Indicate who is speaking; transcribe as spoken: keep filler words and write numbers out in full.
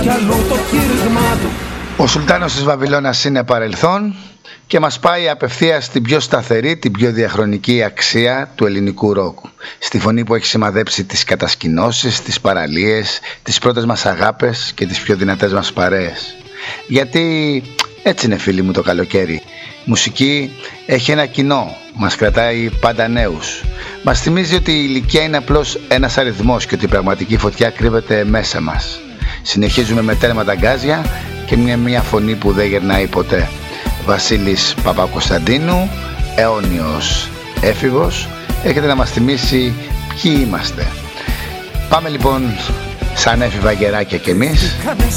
Speaker 1: κι αλλού το κήρυγμα του.
Speaker 2: Ο Σουλτάνος της Βαβυλώνας είναι παρελθόν και μας πάει απευθείας στην πιο σταθερή, την πιο διαχρονική αξία του ελληνικού ροκ. Στη φωνή που έχει σημαδέψει τις κατασκηνώσεις, τις παραλίες, τις πρώτες μας αγάπες και τις πιο δυνατές μας παρέες. Γιατί έτσι είναι, φίλοι μου, το καλοκαίρι. Η μουσική έχει ένα κοινό, μας κρατάει πάντα νέους. Μας θυμίζει ότι η ηλικία είναι απλώς ένας αριθμός και ότι η πραγματική φωτιά κρύβεται μέσα μας. Συνεχίζουμε με τέρματα γκάζια και μια, μια φωνή που δεν γερνάει ποτέ. Βασίλης Παπακοσταντίνου, αιώνιος έφηβος, έρχεται να μας θυμίσει ποιοι είμαστε. Πάμε λοιπόν σαν έφηβα γεράκια κι εμείς